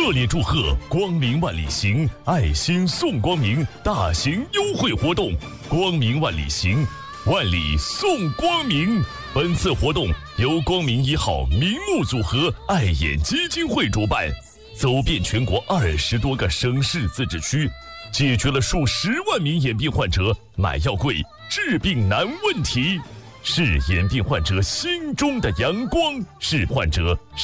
热烈祝贺光明万里行爱心送光明大型优惠活动，光明万里行，万里送光明。本次活动由光明1号明目组合爱眼基金会主办，走遍全国20多个省市自治区，解决了数十万名眼病患者买药贵、治病难问题，是眼病患者心中的阳光，是患者